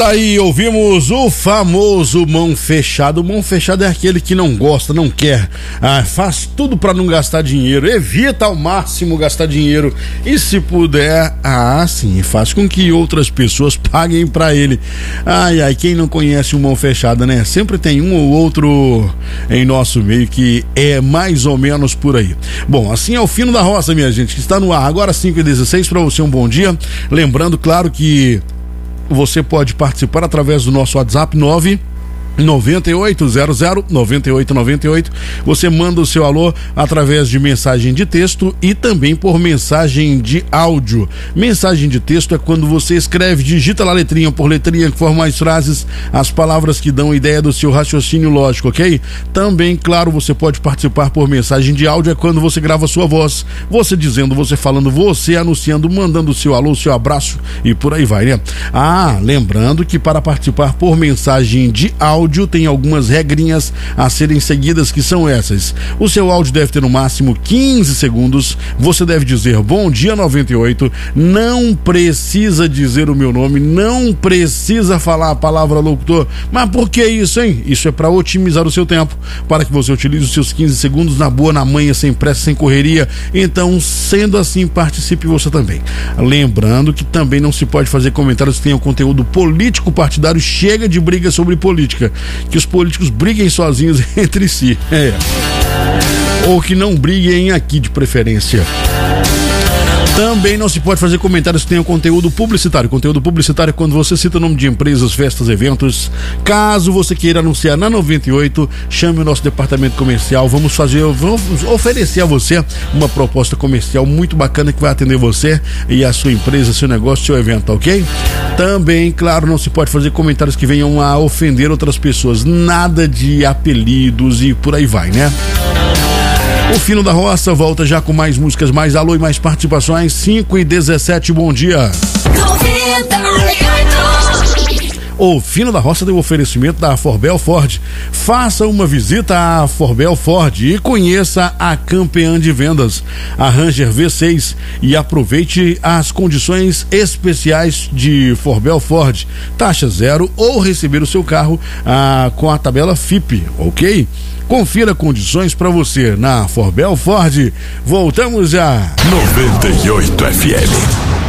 Tá aí, ouvimos o famoso mão fechada. O mão fechado é aquele que não gosta, não quer, faz tudo pra não gastar dinheiro, evita ao máximo gastar dinheiro e, se puder, sim, faz com que outras pessoas paguem pra ele. Quem não conhece o mão fechada, né? Sempre tem um ou outro em nosso meio que é mais ou menos por aí. Bom, assim é o Fino da Roça, minha gente, que está no ar agora 5h16, pra você um bom dia. Lembrando, claro, que você pode participar através do nosso WhatsApp 998009898. Você manda o seu alô através de mensagem de texto e também por mensagem de áudio. Mensagem de texto é quando você escreve, digita lá letrinha por letrinha, que forma as frases, as palavras que dão ideia do seu raciocínio lógico, ok? Também, claro, você pode participar por mensagem de áudio, é quando você grava sua voz, você dizendo, você falando, você anunciando, mandando o seu alô, o seu abraço e por aí vai, né? Lembrando que para participar por mensagem de áudio tem algumas regrinhas a serem seguidas, que são essas. O seu áudio deve ter no máximo 15 segundos. Você deve dizer bom dia 98, não precisa dizer o meu nome, não precisa falar a palavra locutor. Mas por que isso, hein? Isso é para otimizar o seu tempo, para que você utilize os seus 15 segundos na boa, na manha, sem pressa, sem correria. Então, sendo assim, participe você também. Lembrando que também não se pode fazer comentários que tenham conteúdo político partidário. Chega de briga sobre política, que os políticos briguem sozinhos entre si, ou que não briguem aqui, de preferência. Também não se pode fazer comentários que tenham conteúdo publicitário. Conteúdo publicitário é quando você cita o nome de empresas, festas, eventos. Caso você queira anunciar na 98, chame o nosso departamento comercial. Vamos oferecer a você uma proposta comercial muito bacana que vai atender você e a sua empresa, seu negócio, seu evento, ok? Também, claro, não se pode fazer comentários que venham a ofender outras pessoas. Nada de apelidos e por aí vai, né? O Fino da Roça volta já com mais músicas, mais alô e mais participações. 5h17, bom dia. 98. O Fino da Roça tem o oferecimento da Forbel Ford. Faça uma visita à Forbel Ford e conheça a campeã de vendas, a Ranger V6, e aproveite as condições especiais de Forbel Ford. Taxa zero ou receber o seu carro com a tabela FIP, ok? Confira condições para você na Forbel Ford. Voltamos já. 98 FM.